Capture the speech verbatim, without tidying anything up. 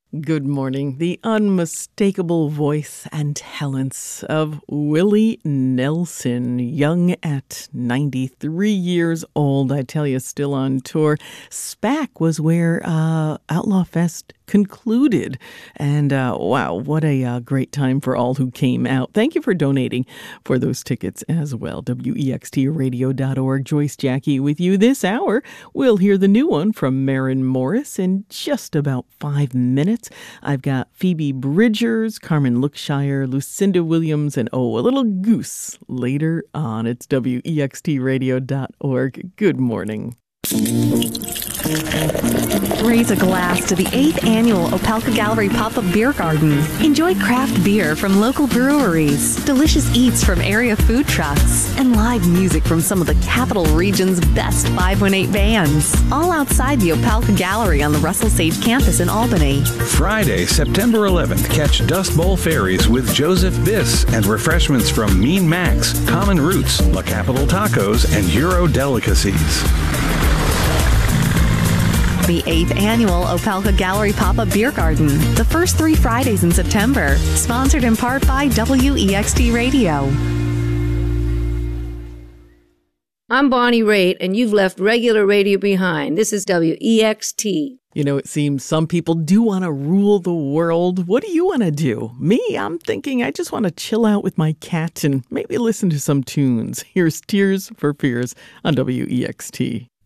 Good morning. The unmistakable voice and talents of Willie Nelson, young at ninety-three years old. I tell you, still on tour. SPAC was where uh, Outlaw Fest concluded. And uh, wow, what a uh, great time for all who came out. Thank you for donating for those tickets as well. W E X T radio dot org. Joyce Jackie with you this hour. We'll hear the new one from Maren Morris in just about five minutes. I've got Phoebe Bridgers, Carmen Lookshire, Lucinda Williams, and oh, a little goose later on. It's W E X T radio dot org. Good morning. Raise a glass to the eighth annual Opelka Gallery Pop-Up Beer Garden. Enjoy craft beer from local breweries, delicious eats from area food trucks, and live music from some of the Capital Region's best five one eight bands. All outside the Opelka Gallery on the Russell Sage campus in Albany. Friday, September eleventh, catch Dust Bowl Ferries with Joseph Biss and refreshments from Mean Max, Common Roots, La Capital Tacos, and Euro Delicacies. The eighth annual Opelka Gallery Pop-Up Beer Garden, the first three Fridays in September. Sponsored in part by W E X T Radio. I'm Bonnie Raitt, and you've left regular radio behind. This is W E X T. You know, it seems some people do want to rule the world. What do you want to do? Me, I'm thinking I just want to chill out with my cat and maybe listen to some tunes. Here's Tears for Fears on W E X T.